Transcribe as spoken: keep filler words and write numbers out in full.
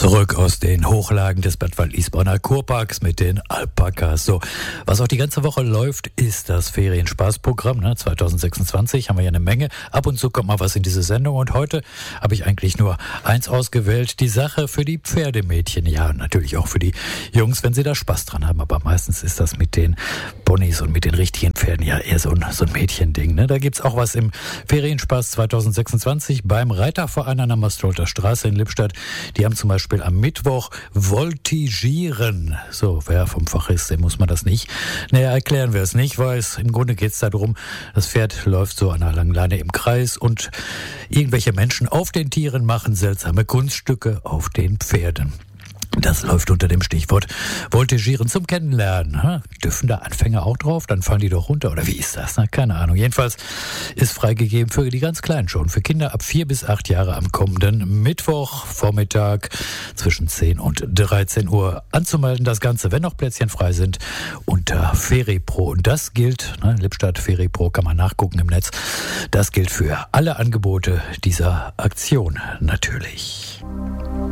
Zurück aus den Hochlagen des Bad Waldisborner Kurparks mit den Alpakas. So, was auch die ganze Woche läuft, ist das Ferienspaßprogramm. Ne? zwanzig sechsundzwanzig haben wir ja eine Menge. Ab und zu kommt mal was in diese Sendung. Und heute habe ich eigentlich nur eins ausgewählt. Die Sache für die Pferdemädchen. Ja, natürlich auch für die Jungs, wenn sie da Spaß dran haben. Aber meistens ist das mit den Ponys und mit den richtigen Pferden ja eher so ein, so ein Mädchending. Ne? Da gibt's auch was im Ferienspaß zwanzig sechsundzwanzig beim Reiterverein an der Mastolter Straße in Lippstadt. Die haben zum Beispiel am Mittwoch Voltigieren. So, wer vom Fach ist, dem muss man das nicht. Naja, erklären wir es nicht, weil es im Grunde geht es darum, das Pferd läuft so an einer langen Leine im Kreis und irgendwelche Menschen auf den Tieren machen seltsame Kunststücke auf den Pferden. Das läuft unter dem Stichwort Voltigieren zum Kennenlernen. Ha? Dürfen da Anfänger auch drauf? Dann fallen die doch runter. Oder wie ist das? Na, keine Ahnung. Jedenfalls ist freigegeben für die ganz Kleinen schon. Für Kinder ab vier bis acht Jahre am kommenden Mittwoch Vormittag zwischen zehn und dreizehn Uhr anzumelden. Das Ganze, wenn noch Plätzchen frei sind, unter Feripro. Und das gilt, ne, Lippstadt Feripro kann man nachgucken im Netz. Das gilt für alle Angebote dieser Aktion natürlich.